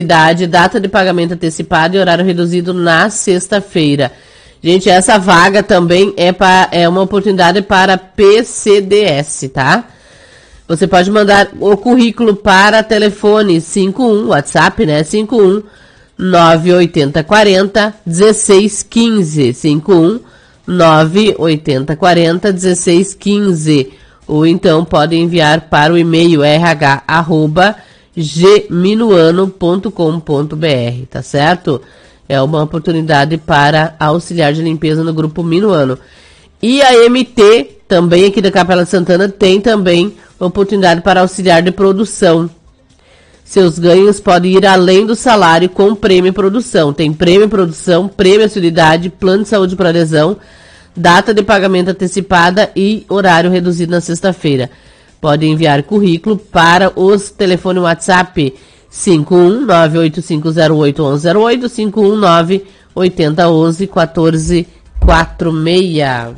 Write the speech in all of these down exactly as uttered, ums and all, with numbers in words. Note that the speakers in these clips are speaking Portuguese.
data de pagamento antecipado e horário reduzido na sexta-feira. Gente, essa vaga também é, pra, é uma oportunidade para P C D S, tá? Você pode mandar o currículo para telefone cinco um, WhatsApp, né? cinco um nove oito zero quatro zero um seis um cinco. cinco um nove oito zero quatro zero um seis um cinco. Ou então pode enviar para o e-mail r h arroba g minuano ponto com ponto b r, tá certo? É uma oportunidade para auxiliar de limpeza no grupo Minuano. E a M T, também aqui da Capela de Santana, tem também oportunidade para auxiliar de produção. Seus ganhos podem ir além do salário com prêmio produção. Tem prêmio produção, prêmio assiduidade, plano de saúde por adesão, data de pagamento antecipada e horário reduzido na sexta-feira. Pode enviar currículo para os telefones WhatsApp cinco um nove oito cinco zero oito um um zero oito, cinco um nove oito zero um um quatro quatro seis.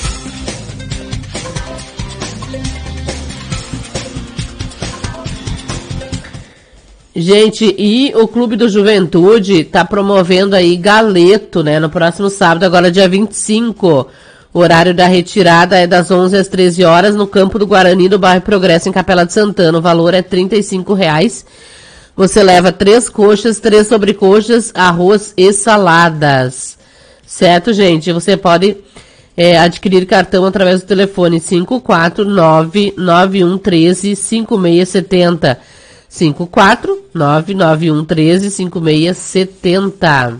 Gente, e o Clube do Juventude está promovendo aí galeto, né? No próximo sábado, agora dia vinte e cinco. O horário da retirada é das onze às treze horas no Campo do Guarani, do bairro Progresso, em Capela de Santana. O valor é trinta e cinco reais. Você leva três coxas, três sobrecoxas, arroz e saladas. Certo, gente? Você pode é, adquirir cartão através do telefone cinco quatro nove nove um um três cinco seis sete zero. cinco quatro nove nove um um três cinco seis sete zero.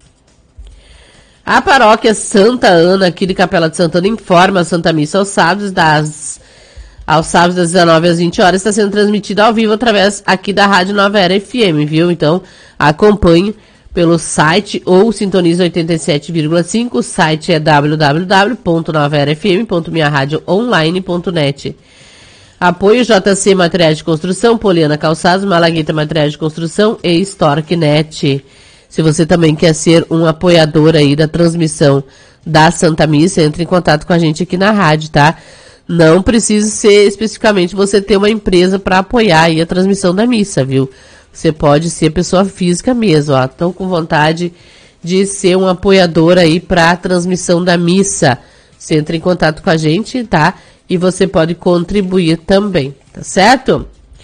A paróquia Santa Ana, aqui de Capela de Santana, informa a Santa Missa aos sábados, das, aos sábados das dezenove às vinte horas, está sendo transmitida ao vivo através aqui da Rádio Nova Era F M, viu? Então, acompanhe pelo site ou sintoniza oitenta e sete vírgula cinco. O site é w w w ponto nova era f m ponto minha rádio online ponto net. Apoio J C Materiais de Construção, Poliana Calçados, Malagueta Materiais de Construção e Storknet. Se você também quer ser um apoiador aí da transmissão da Santa Missa, entre em contato com a gente aqui na rádio, tá? Não precisa ser especificamente você ter uma empresa para apoiar aí a transmissão da missa, viu? Você pode ser pessoa física mesmo, ó. Estão com vontade de ser um apoiador aí para a transmissão da missa. Você entra em contato com a gente, tá? E você pode contribuir também, tá certo?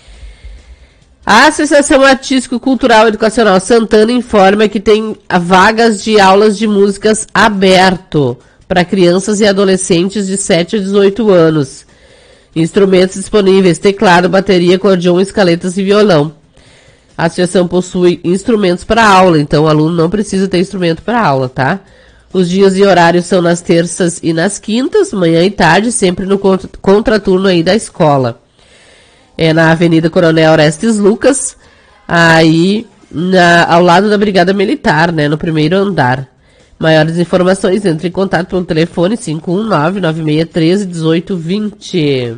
A Associação Artístico Cultural Educacional Santana informa que tem vagas de aulas de músicas aberto para crianças e adolescentes de sete a dezoito anos. Instrumentos disponíveis: teclado, bateria, acordeon, escaletas e violão. A associação possui instrumentos para aula, então o aluno não precisa ter instrumento para aula, tá? Os dias e horários são nas terças e nas quintas, manhã e tarde, sempre no contraturno aí da escola. É na Avenida Coronel Orestes Lucas, aí na, ao lado da Brigada Militar, né, no primeiro andar. Maiores informações, entre em contato pelo telefone cinco um nove nove seis um três um oito dois zero.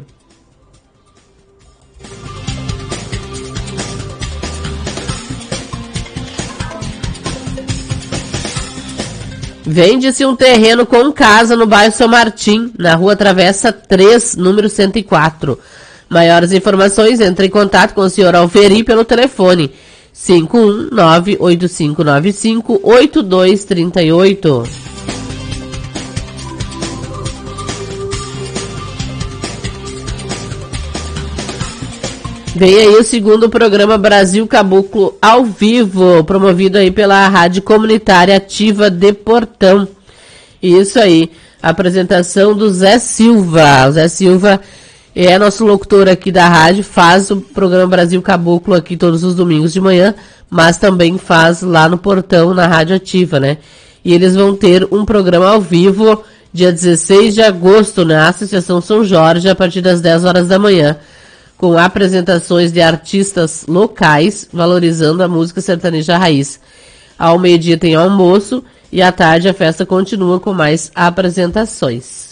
Vende-se um terreno com casa no bairro São Martim, na rua Travessa três, número cento e quatro. Maiores informações, entre em contato com o senhor Alferi pelo telefone cinco um nove oito cinco nove cinco oito dois três oito. Vem aí o segundo programa Brasil Caboclo ao vivo, promovido aí pela Rádio Comunitária Ativa de Portão. Isso aí, apresentação do Zé Silva. O Zé Silva é nosso locutor aqui da rádio, faz o programa Brasil Caboclo aqui todos os domingos de manhã, mas também faz lá no Portão, na Rádio Ativa, né? E eles vão ter um programa ao vivo dia dezesseis de agosto na Associação São Jorge, a partir das dez horas da manhã, com apresentações de artistas locais, valorizando a música sertaneja raiz. Ao meio-dia tem almoço e à tarde a festa continua com mais apresentações.